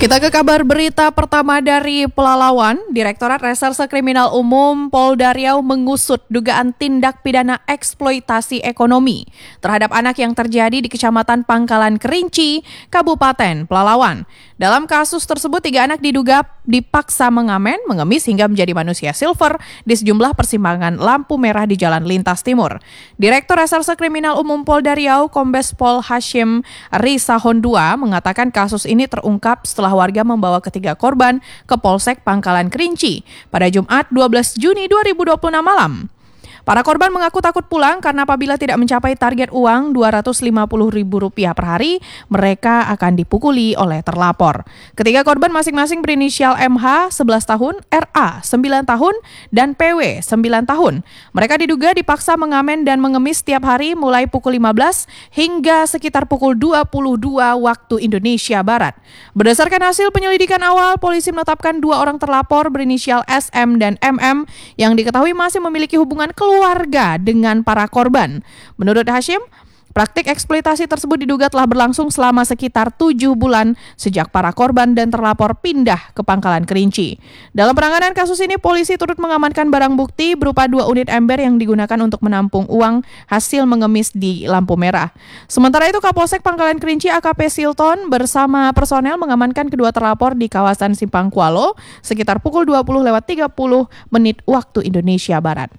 Kita ke kabar berita pertama dari Pelalawan. Direktorat Reserse Kriminal Umum Polda Riau mengusut dugaan tindak pidana eksploitasi ekonomi terhadap anak yang terjadi di Kecamatan Pangkalan Kerinci, Kabupaten Pelalawan. Dalam kasus tersebut, 3 anak diduga dipaksa mengamen, mengemis hingga menjadi manusia silver di sejumlah persimpangan lampu merah di Jalan Lintas Timur. Direktur Reserse Kriminal Umum Polda Riau, Kombes Pol Hashim Risahon II, mengatakan kasus ini terungkap setelah warga membawa ketiga korban ke Polsek Pangkalan Kerinci pada Jumat 12 Juni 2026 malam. Para korban mengaku takut pulang karena apabila tidak mencapai target uang Rp250.000 per hari, mereka akan dipukuli oleh terlapor. Ketiga korban masing-masing berinisial MH 11 tahun, RA 9 tahun, dan PW 9 tahun. Mereka diduga dipaksa mengamen dan mengemis setiap hari mulai pukul 15 hingga sekitar pukul 22 waktu Indonesia Barat. Berdasarkan hasil penyelidikan awal, polisi menetapkan 2 orang terlapor berinisial SM dan MM yang diketahui masih memiliki hubungan keluarga dengan para korban. Menurut Hashim, praktik eksploitasi tersebut diduga telah berlangsung selama sekitar 7 bulan sejak para korban dan terlapor pindah ke Pangkalan Kerinci. Dalam penanganan kasus ini, polisi turut mengamankan barang bukti berupa 2 unit ember yang digunakan untuk menampung uang hasil mengemis di lampu merah. Sementara itu, Kapolsek Pangkalan Kerinci AKP Silton bersama personel mengamankan kedua terlapor di kawasan Simpang Kualo sekitar pukul 20.30 waktu Indonesia Barat.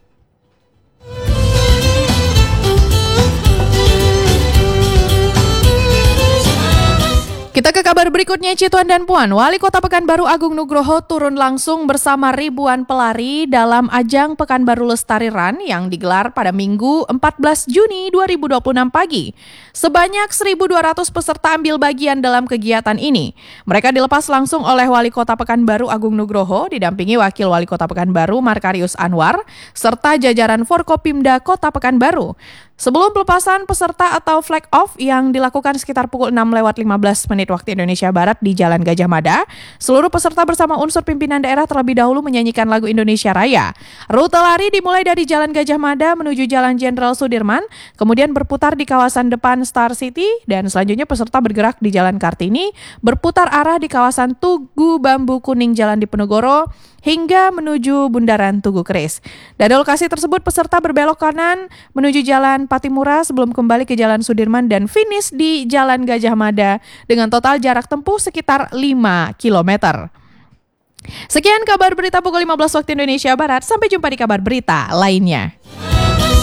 Kita ke kabar berikutnya, Cituan dan Puan. Wali Kota Pekanbaru Agung Nugroho turun langsung bersama ribuan pelari dalam ajang Pekanbaru Lestari Run yang digelar pada Minggu 14 Juni 2026 pagi. Sebanyak 1.200 peserta ambil bagian dalam kegiatan ini. Mereka dilepas langsung oleh Wali Kota Pekanbaru Agung Nugroho, didampingi Wakil Wali Kota Pekanbaru Markarius Anwar, serta jajaran Forkopimda Kota Pekanbaru. Sebelum pelepasan peserta atau flag off yang dilakukan sekitar pukul 6:15 waktu Indonesia Barat di Jalan Gajah Mada, seluruh peserta bersama unsur pimpinan daerah terlebih dahulu menyanyikan lagu Indonesia Raya. Rute lari dimulai dari Jalan Gajah Mada menuju Jalan Jenderal Sudirman, kemudian berputar di kawasan depan Star City, dan selanjutnya peserta bergerak di Jalan Kartini, berputar arah di kawasan Tugu Bambu Kuning Jalan Diponegoro, hingga menuju Bundaran Tugu Keris. Dari lokasi tersebut, peserta berbelok kanan menuju Jalan Patimura sebelum kembali ke Jalan Sudirman dan finish di Jalan Gajah Mada dengan total jarak tempuh sekitar 5 km. Sekian kabar berita pukul 15 waktu Indonesia Barat. Sampai jumpa di kabar berita lainnya.